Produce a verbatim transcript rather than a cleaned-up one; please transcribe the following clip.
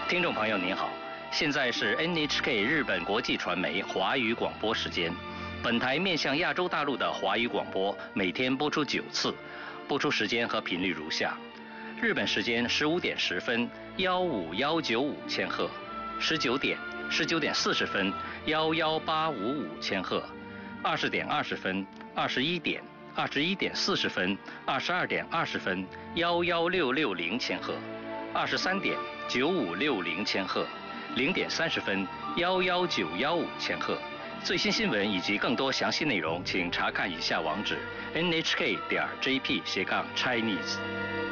听众朋友您好，现在是 N H K 日本国际传媒华语广播时间。本台面向亚洲大陆的华语广播每天播出九次，播出时间和频率如下：日本时间十五点十分，幺五幺九五千赫；十九点、十九点四十分，幺幺八五五千赫；二十点二十分、二十一点、二十一点四十分、二十二点二十分，幺幺六六零千赫；二十三点。九五六零千赫，零点三十分，幺幺九幺五千赫。最新新闻以及更多详细内容，请查看以下网址 ：n h k 点 j p 斜杠 Chinese。